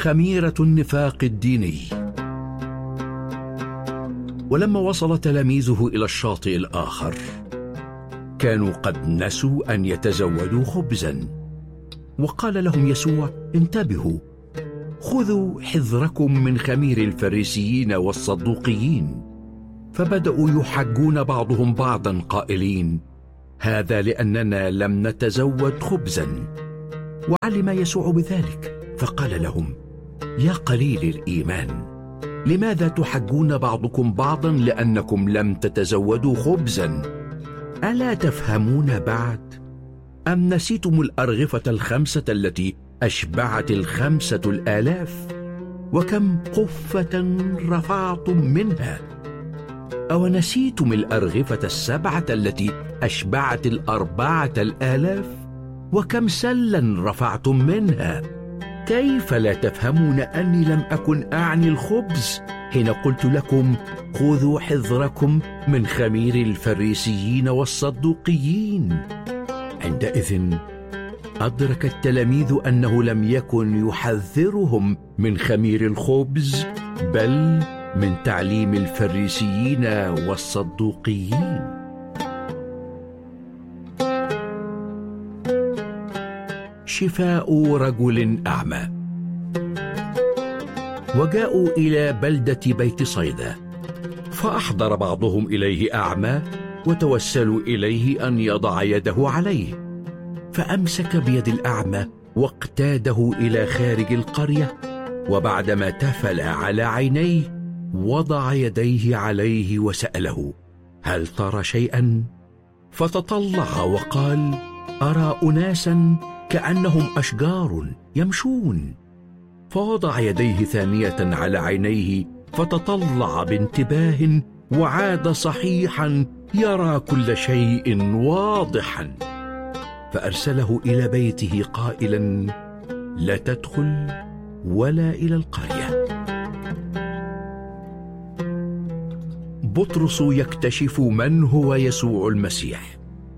خميرة النفاق الديني. ولما وصل تلاميذه إلى الشاطئ الآخر كانوا قد نسوا أن يتزودوا خبزا، وقال لهم يسوع: انتبهوا، خذوا حذركم من خمير الفريسيين والصدوقيين. فبدأوا يحجون بعضهم بعضا قائلين: هذا لأننا لم نتزود خبزا. وعلم يسوع بذلك فقال لهم: يا قليل الإيمان، لماذا تحجون بعضكم بعضا لأنكم لم تتزودوا خبزا؟ ألا تفهمون بعد؟ أم نسيتم الأرغفة 5 التي أشبعت 5,000؟ وكم قفة رفعتم منها؟ أو نسيتم الأرغفة 7 التي أشبعت 4,000؟ وكم سلا رفعتم منها؟ كيف لا تفهمون أني لم أكن أعني الخبز حين قلت لكم: خذوا حذركم من خمير الفريسيين والصدوقيين؟ عندئذ أدرك التلاميذ أنه لم يكن يحذرهم من خمير الخبز، بل من تعليم الفريسيين والصدوقيين. شفاء رجل أعمى. وجاءوا إلى بلدة بيت صيدا، فأحضر بعضهم إليه أعمى وتوسلوا إليه أن يضع يده عليه، فأمسك بيد الأعمى واقتاده إلى خارج القرية، وبعدما تفل على عينيه وضع يديه عليه وسأله: هل ترى شيئا؟ فتطلع وقال: أرى أناسا كأنهم أشجار يمشون. فوضع يديه ثانية على عينيه فتطلع بانتباه، وعاد صحيحا يرى كل شيء واضحا. فأرسله إلى بيته قائلا: لا تدخل ولا إلى القرية. بطرس يكتشف من هو يسوع المسيح.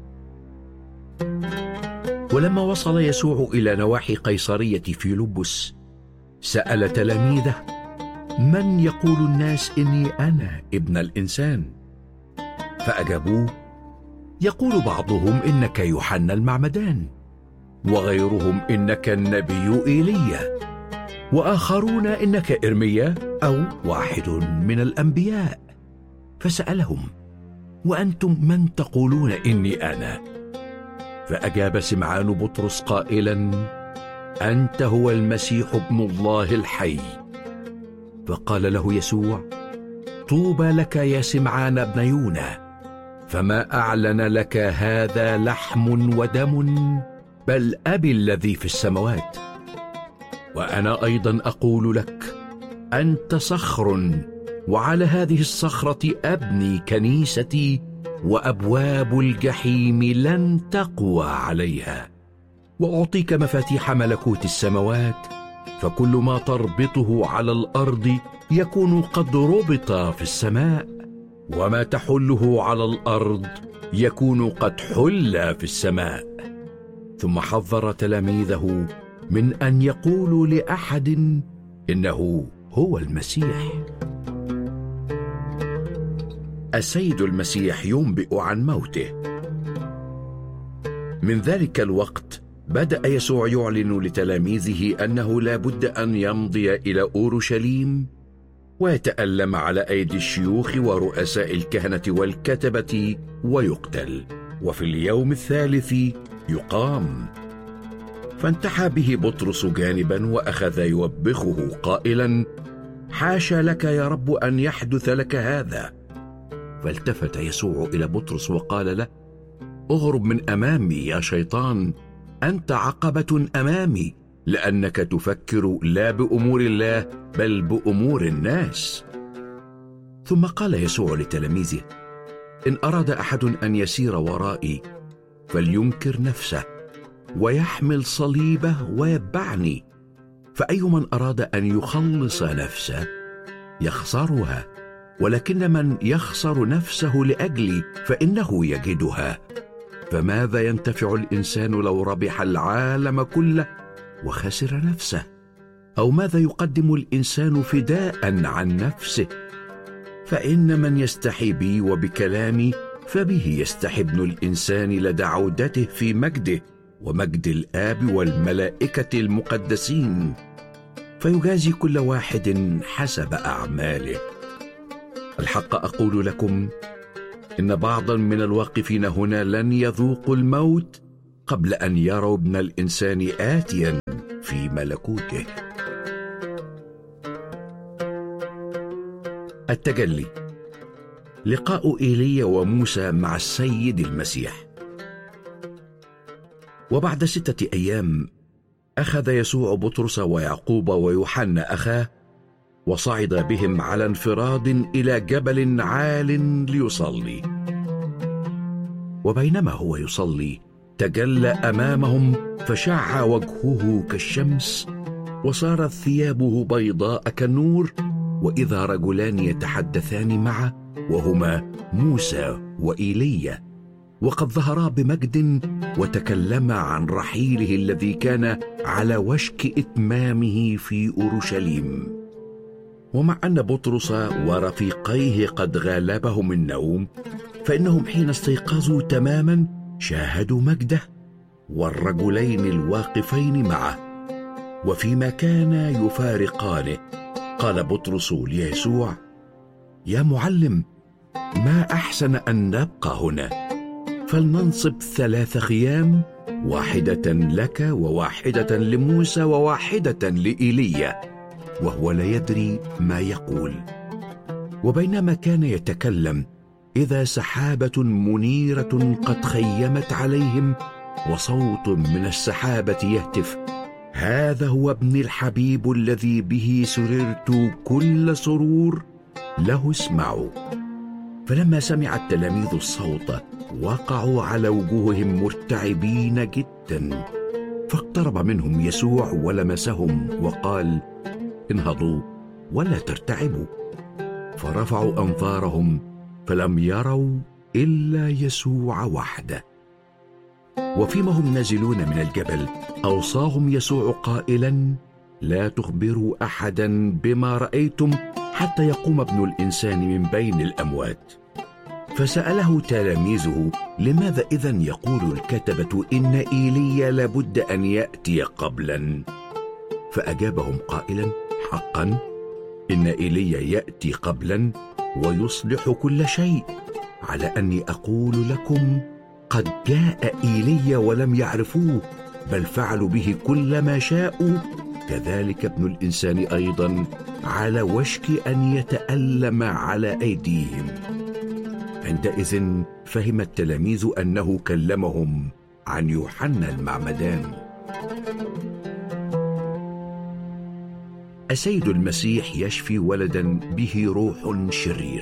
ولما وصل يسوع إلى نواحي قيصرية فيلبس سأل تلاميذه: من يقول الناس إني أنا ابن الإنسان؟ فأجابوه: يقول بعضهم إنك يوحنا المعمدان، وغيرهم إنك النبي إيليا، وآخرون إنك إرميا أو واحد من الأنبياء. فسألهم: وأنتم من تقولون إني أنا؟ فأجاب سمعان بطرس قائلا: أنت هو المسيح ابن الله الحي. فقال له يسوع: طوبى لك يا سمعان ابن يونا، فما أعلن لك هذا لحم ودم، بل أبي الذي في السماوات. وأنا أيضا أقول لك: أنت صخر، وعلى هذه الصخرة أبني كنيستي، وأبواب الجحيم لن تقوى عليها. وأعطيك مفاتيح ملكوت السماوات، فكل ما تربطه على الأرض يكون قد ربط في السماء، وما تحله على الأرض يكون قد حل في السماء. ثم حذر تلاميذه من أن يقولوا لأحد إنه هو المسيح. السيد المسيح ينبئ عن موته. من ذلك الوقت بدأ يسوع يعلن لتلاميذه أنه لا بد أن يمضي إلى أورشليم ويتألم على أيدي الشيوخ ورؤساء الكهنة والكتبة ويقتل، وفي اليوم الثالث يقام. فانتحى به بطرس جانبا وأخذ يوبخه قائلا: حاشا لك يا رب أن يحدث لك هذا. فالتفت يسوع إلى بطرس وقال له: اغرب من أمامي يا شيطان، أنت عقبة أمامي، لأنك تفكر لا بأمور الله بل بأمور الناس. ثم قال يسوع لتلاميذه: إن أراد أحد أن يسير ورائي فلينكر نفسه ويحمل صليبه ويتبعني. فأي من أراد أن يخلص نفسه يخسرها، ولكن من يخسر نفسه لأجلي فإنه يجدها. فماذا ينتفع الإنسان لو ربح العالم كله وخسر نفسه؟ أو ماذا يقدم الإنسان فداء عن نفسه؟ فإن من يستحي بي وبكلامي فبه يستحي ابن الإنسان لدى عودته في مجده ومجد الآب والملائكة المقدسين، فيجازي كل واحد حسب أعماله. الحق أقول لكم إن بعضا من الواقفين هنا لن يذوقوا الموت قبل أن يروا ابن الإنسان آتيا في ملكوته. التجلي. لقاء إيليا وموسى مع السيد المسيح. وبعد 6 أيام أخذ يسوع بطرس ويعقوب ويوحنا أخاه وصعد بهم على انفراد إلى جبل عال ليصلي. وبينما هو يصلي تجلى أمامهم فشع وجهه كالشمس وصارت ثيابه بيضاء كالنور، وإذا رجلان يتحدثان معه وهما موسى وإيليا، وقد ظهرا بمجد وتكلما عن رحيله الذي كان على وشك إتمامه في أورشليم. ومع أن بطرس ورفيقيه قد غالبهم النوم، فإنهم حين استيقظوا تماما شاهدوا مجده والرجلين الواقفين معه. وفيما كانا يفارقانه قال بطرس ليسوع: يا معلم، ما أحسن أن نبقى هنا، فلننصب 3 خيام، واحدة لك وواحدة لموسى وواحدة لإيليا. وهو لا يدري ما يقول. وبينما كان يتكلم إذا سحابة منيرة قد خيمت عليهم، وصوت من السحابة يهتف: هذا هو ابن الحبيب الذي به سررت كل سرور، له اسمعوا. فلما سمع التلاميذ الصوت وقعوا على وجوههم مرتعبين جدا. فاقترب منهم يسوع ولمسهم وقال: انهضوا ولا ترتعبوا. فرفعوا أنظارهم فلم يروا إلا يسوع وحده. وفيما هم نازلون من الجبل أوصاهم يسوع قائلا: لا تخبروا أحدا بما رأيتم حتى يقوم ابن الإنسان من بين الأموات. فسأله تلاميذه: لماذا إذن يقول الكتبة إن إيليا لابد أن يأتي قبلا؟ فأجابهم قائلا: حقا إن إيليا يأتي قبلا ويصلح كل شيء. على أني أقول لكم قد جاء إيليا ولم يعرفوه، بل فعلوا به كل ما شاءوا. كذلك ابن الإنسان أيضا على وشك أن يتألم على أيديهم. عندئذ فهم التلاميذ أنه كلمهم عن يوحنا المعمدان. السيد المسيح يشفي ولدا به روح شرير.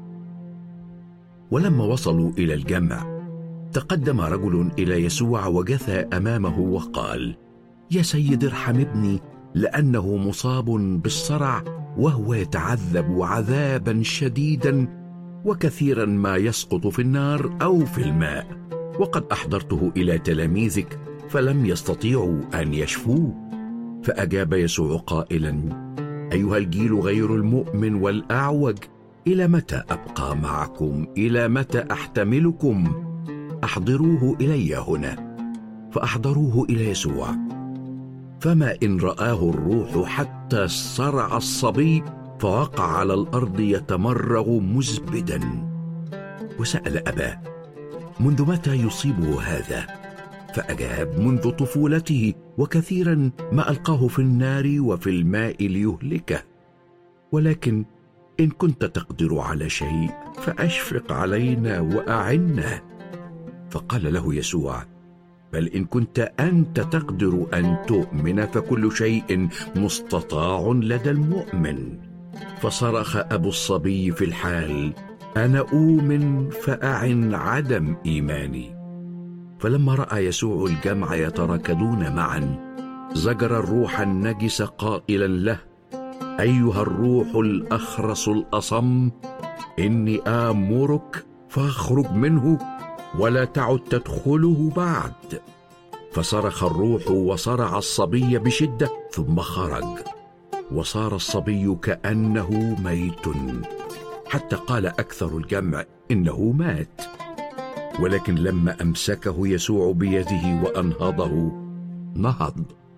ولما وصلوا إلى الجمع تقدم رجل إلى يسوع وجثى أمامه وقال: يا سيد، ارحم ابني، لأنه مصاب بالصرع وهو يتعذب عذابا شديدا، وكثيرا ما يسقط في النار أو في الماء، وقد أحضرته إلى تلاميذك فلم يستطيعوا أن يشفوه. فأجاب يسوع قائلا: أيها الجيل غير المؤمن والأعوج، إلى متى أبقى معكم؟ إلى متى أحتملكم؟ أحضروه إلي هنا. فأحضروه إلى يسوع. فما إن رآه الروح حتى صرع الصبي، فوقع على الأرض يتمرغ مزبدا. وسأل أباه: منذ متى يصيبه هذا؟ فأجاب: منذ طفولته، وكثيرا ما ألقاه في النار وفي الماء ليهلكه. ولكن إن كنت تقدر على شيء فأشفق علينا وأعنا. فقال له يسوع: بل إن كنت أنت تقدر أن تؤمن فكل شيء مستطاع لدى المؤمن. فصرخ أبو الصبي في الحال: أنا أؤمن، فأعن عدم إيماني. فلما رأى يسوع الجمع يتراكضون معا، زجر الروح النجس قائلا له: أيها الروح الأخرس الأصم، إني آمرك فاخرج منه ولا تعد تدخله بعد. فصرخ الروح وصرع الصبي بشدة، ثم خرج، وصار الصبي كأنه ميت، حتى قال أكثر الجمع إنه مات. ولكن لما أمسكه يسوع بيده وأنهضه نهض.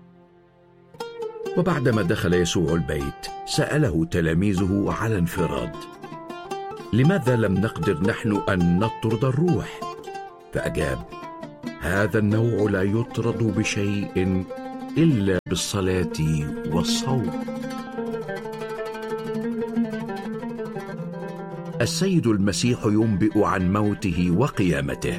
وبعدما دخل يسوع البيت سأله تلاميذه على انفراد: لماذا لم نقدر نحن أن نطرد الروح؟ فأجاب: هذا النوع لا يطرد بشيء إلا بالصلاة والصوم. السيد المسيح ينبئ عن موته وقيامته.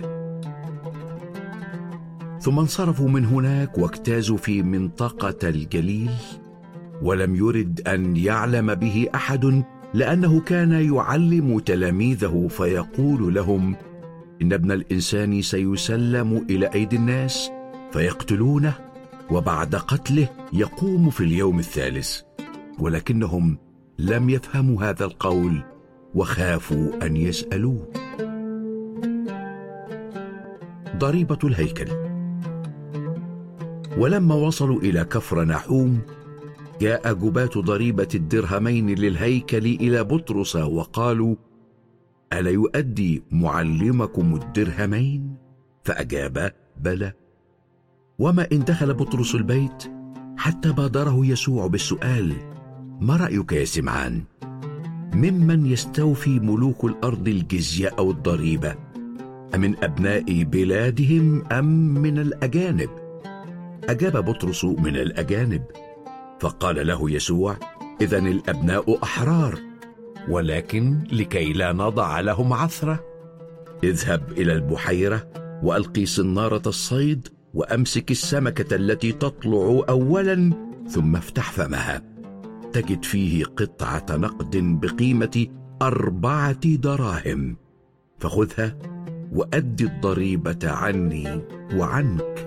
ثم انصرفوا من هناك واجتازوا في منطقة الجليل، ولم يرد أن يعلم به أحد، لأنه كان يعلم تلاميذه فيقول لهم: إن ابن الإنسان سيسلم إلى أيدي الناس فيقتلونه، وبعد قتله يقوم في اليوم الثالث. ولكنهم لم يفهموا هذا القول وخافوا أن يسألوه. ضريبة الهيكل. ولما وصلوا إلى كفرناحوم جاء جباة ضريبة الدرهمين للهيكل إلى بطرس وقالوا: ألا يؤدي معلمكم الدرهمين؟ فأجاب: بلى. وما إن دخل بطرس البيت حتى بادره يسوع بالسؤال: ما رأيك يا سمعان؟ ممن يستوفي ملوك الأرض الجزية أو الضريبة؟ أمن أبناء بلادهم أم من الأجانب؟ أجاب بطرس: من الأجانب. فقال له يسوع: إذن الأبناء أحرار، ولكن لكي لا نضع لهم عثرة، اذهب إلى البحيرة وألقي صنارة الصيد وأمسك السمكة التي تطلع أولا، ثم افتح فمها، تجد فيه قطعة نقد بقيمة 4 دراهم، فخذها وأدي الضريبة عني وعنك.